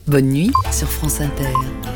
Bonne nuit sur France Inter.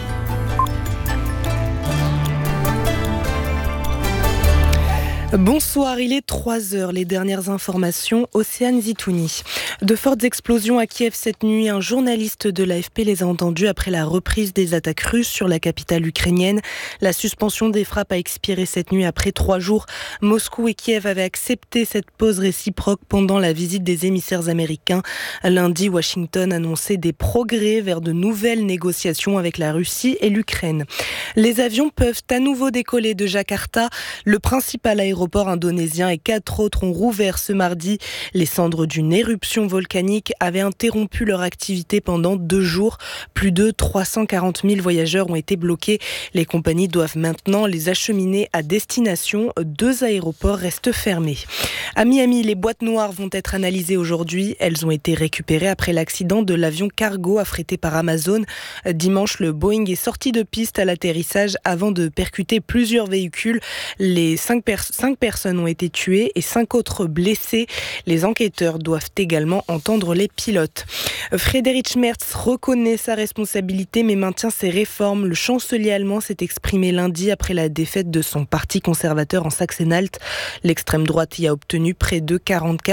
Bonsoir, il est 3h, les dernières informations, Océane Zitouni. De fortes explosions à Kiev cette nuit, un journaliste de l'AFP les a entendues après la reprise des attaques russes sur la capitale ukrainienne. La suspension des frappes a expiré cette nuit après 3 jours. Moscou et Kiev avaient accepté cette pause réciproque pendant la visite des émissaires américains. Lundi, Washington annonçait des progrès vers de nouvelles négociations avec la Russie et l'Ukraine. Les avions peuvent à nouveau décoller de Jakarta, le principal aéroport indonésien, et 4 autres ont rouvert ce mardi. Les cendres d'une éruption volcanique avaient interrompu leur activité pendant 2 jours. Plus de 340 000 voyageurs ont été bloqués. Les compagnies doivent maintenant les acheminer à destination. 2 aéroports restent fermés. À Miami, les boîtes noires vont être analysées aujourd'hui. Elles ont été récupérées après l'accident de l'avion cargo affrété par Amazon. Dimanche, le Boeing est sorti de piste à l'atterrissage avant de percuter plusieurs véhicules. Les 5 personnes ont été tuées et 5 autres blessées. Les enquêteurs doivent également entendre les pilotes. Friedrich Merz reconnaît sa responsabilité mais maintient ses réformes. Le chancelier allemand s'est exprimé lundi après la défaite de son parti conservateur en Saxe-Anhalt. L'extrême droite y a obtenu près de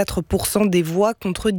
44% des voix contre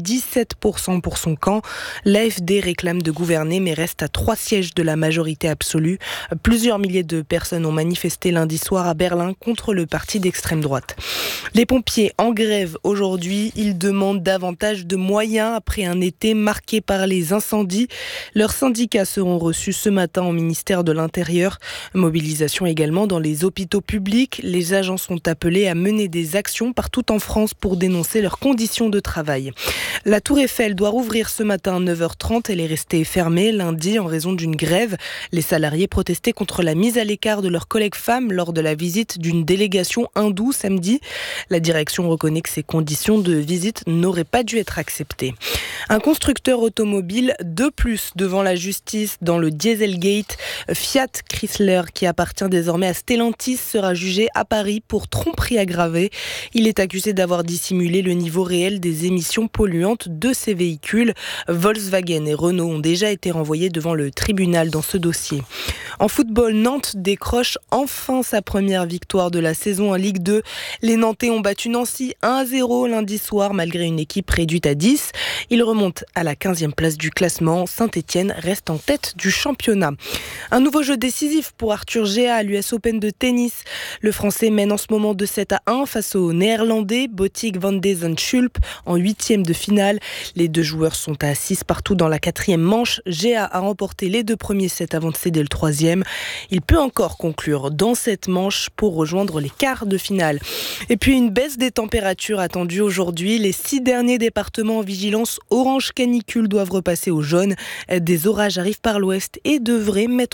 17% pour son camp. L'AfD réclame de gouverner mais reste à 3 sièges de la majorité absolue. Plusieurs milliers de personnes ont manifesté lundi soir à Berlin contre le parti d'extrême droite. Les pompiers en grève aujourd'hui, ils demandent davantage de moyens après un été marqué par les incendies. Leurs syndicats seront reçus ce matin au ministère de l'Intérieur. Mobilisation également dans les hôpitaux publics. Les agents sont appelés à mener des actions partout en France pour dénoncer leurs conditions de travail. La Tour Eiffel doit rouvrir ce matin à 9h30. Elle est restée fermée lundi en raison d'une grève. Les salariés protestaient contre la mise à l'écart de leurs collègues femmes lors de la visite d'une délégation hindoue samedi. La direction reconnaît que ces conditions de visite n'auraient pas dû être acceptées. Un constructeur automobile de plus devant la justice dans le Dieselgate. Fiat Chrysler, qui appartient désormais à Stellantis, sera jugé à Paris pour tromperie aggravée. Il est accusé d'avoir dissimulé le niveau réel des émissions polluantes de ses véhicules. Volkswagen et Renault ont déjà été renvoyés devant le tribunal dans ce dossier. En football, Nantes décroche enfin sa première victoire de la saison en Ligue 2. Les Nantais ont battu Nancy 1-0 lundi soir malgré une équipe réduite à 10. Ils remontent à la 15e place du classement. Saint-Etienne reste en tête du championnat. Un nouveau jeu décisif pour Arthur Gea à l'US Open de tennis. Le Français mène en ce moment 2-7-1 face au Néerlandais Botic van de Zandschulp en 8e de finale. Les 2 joueurs sont à 6 partout dans la 4e manche. Gea a remporté les 2 premiers sets avant de céder le 3e. Il peut encore conclure dans cette manche pour rejoindre les quarts de finale. Et puis une baisse des températures attendue aujourd'hui. Les 6 derniers départements en vigilance orange canicule doivent repasser au jaune. Des orages arrivent par l'ouest et devraient mettre